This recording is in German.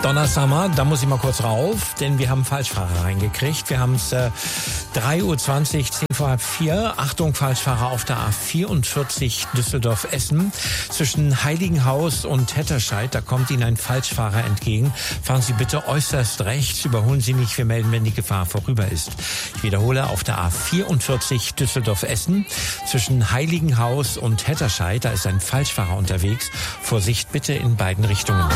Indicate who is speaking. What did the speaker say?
Speaker 1: Donnersammer, da muss ich mal kurz rauf, denn wir haben Falschfahrer reingekriegt. Wir haben es 3:20 Uhr, 3:10 Achtung, Falschfahrer auf der A44 Düsseldorf-Essen. Zwischen Heiligenhaus und Hetterscheid, da kommt Ihnen ein Falschfahrer entgegen. Fahren Sie bitte äußerst rechts, überholen Sie nicht, wir melden, wenn die Gefahr vorüber ist. Ich wiederhole, auf der A44 Düsseldorf-Essen. Zwischen Heiligenhaus und Hetterscheid, da ist ein Falschfahrer unterwegs. Vorsicht bitte in beiden Richtungen.